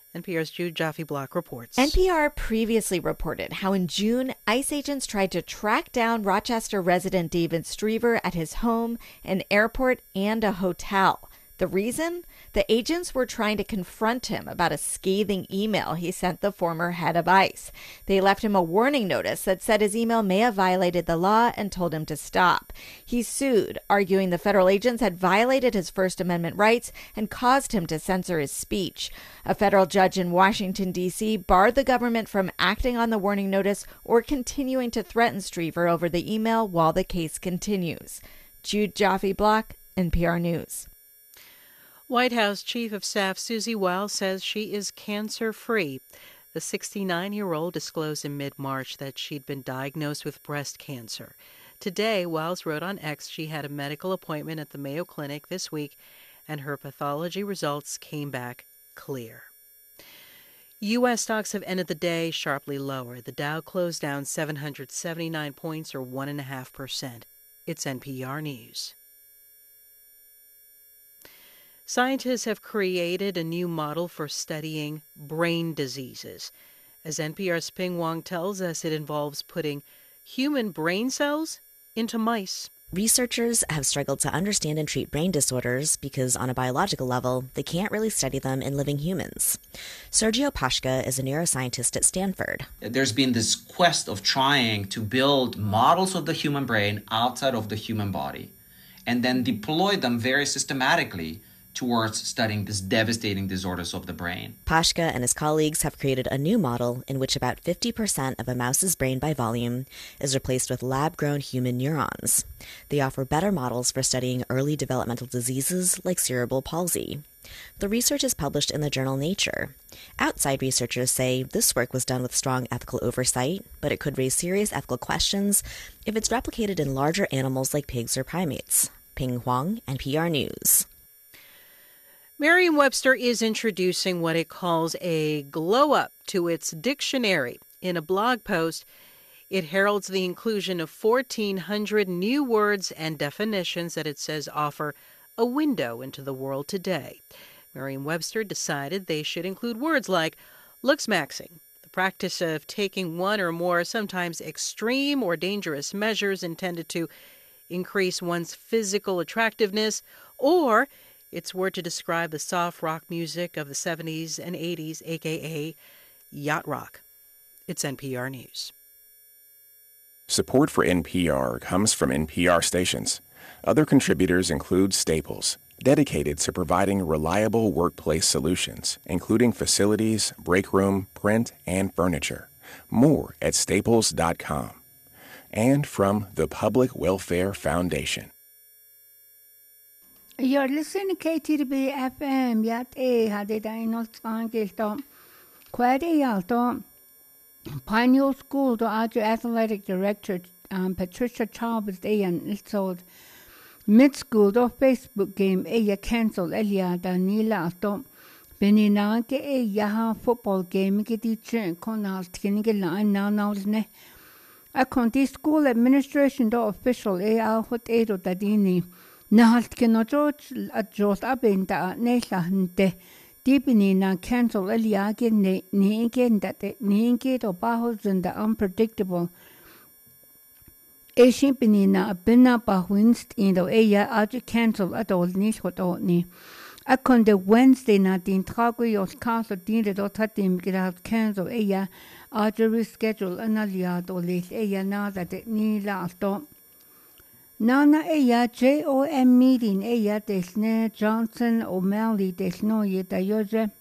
NPR's Jude Jaffe-Block reports. NPR previously reported how in June, ICE agents tried to track down Rochester resident David Striever at his home, an airport, and a hotel. The reason? The agents were trying to confront him about a scathing email he sent the former head of ICE. They left him a warning notice that said his email may have violated the law and told him to stop. He sued, arguing the federal agents had violated his First Amendment rights and caused him to censor his speech. A federal judge in Washington, D.C. barred the government from acting on the warning notice or continuing to threaten Striever over the email while the case continues. Jude Jaffe-Block, NPR News. White House Chief of Staff Susie Wiles says she is cancer-free. The 69-year-old disclosed in mid-March that she'd been diagnosed with breast cancer. Today, Wiles wrote on X she had a medical appointment at the Mayo Clinic this week, and her pathology results came back clear. U.S. stocks have ended the day sharply lower. The Dow closed down 779 points, or 1.5%. It's NPR News. Scientists have created a new model for studying brain diseases. As NPR's Ping Wong tells us, it involves putting human brain cells into mice. Researchers have struggled to understand and treat brain disorders because, on a biological level, they can't really study them in living humans. Sergio Pashka is a neuroscientist at Stanford. There's been this quest of trying to build models of the human brain outside of the human body and then deploy them very systematically towards studying these devastating disorders of the brain. Pashka and his colleagues have created a new model in which about 50% of a mouse's brain by volume is replaced with lab-grown human neurons. They offer better models for studying early developmental diseases like cerebral palsy. The research is published in the journal Nature. Outside researchers say this work was done with strong ethical oversight, but it could raise serious ethical questions if it's replicated in larger animals like pigs or primates. Ping Huang, NPR News. Merriam-Webster is introducing what it calls a glow-up to its dictionary. In a blog post, it heralds the inclusion of 1,400 new words and definitions that it says offer a window into the world today. Merriam-Webster decided they should include words like looksmaxing, the practice of taking one or more sometimes extreme or dangerous measures intended to increase one's physical attractiveness, or its word to describe the soft rock music of the 70s and 80s, a.k.a. yacht rock. It's NPR News. Support for NPR comes from NPR stations. Other contributors include Staples, dedicated to providing reliable workplace solutions, including facilities, break room, print, and furniture. More at staples.com. And from the Public Welfare Foundation. You're listening to KTB FM. Yat hade da inolts angelto. Quade alto. Pioneer School to Adjo Athletic Director Patricia Chalmers and Ilsold. Mid school to Facebook game cancel Elia Danila alto. Beninanke yaha football game geti conal tinigel now. A conti school administration to official hot edo dadini. Nahalt kino George at George Abinda Nelahente Deepini na cancel Eliage ni again that ni engage or bahos and the unpredictable. A shimpini na bina bahwinst in the aya aja cancel at all nish what ni. A con the Wednesday na din tragui or council din the dot hatim get out cancel aya aja reschedule analiad or late aya na that it ni last. Nana JOM meeting desne Johnson O'Malley desno yeta yoje.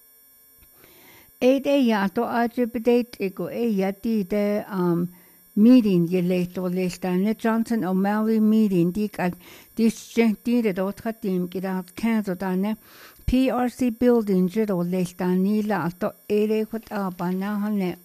8 to ajibidate ego ti de meeting ye late or lestane Johnson O'Malley meeting dik at this gentile dot hatim get out cancel dane PRC building jero lestane la to what abana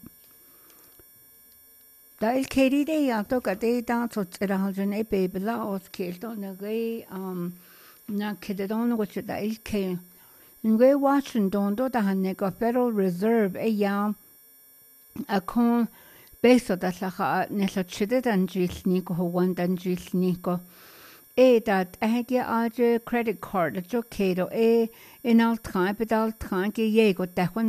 Da il keri de ya to ka de da so tsera haljen e be bla os kelto na ge na kedon what da il ke nge Washington do da hanne go Federal Reserve ya a con beso da la ne so chide dan jilni ko wan dan jilni ko dat credit card jo kedo in al time pedal tanke ye go da